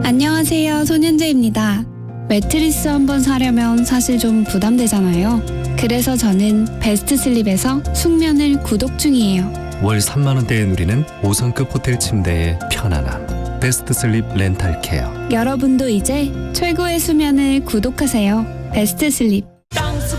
안녕하세요, 손현재입니다. 매트리스 한번 사려면 사실 좀 부담되잖아요. 그래서 저는 베스트슬립에서 숙면을 구독 중이에요. 월 3만 원대에 누리는 5성급 호텔 침대의 편안함. 베스트슬립 렌탈케어. 여러분도 이제 최고의 수면을 구독하세요. 베스트슬립.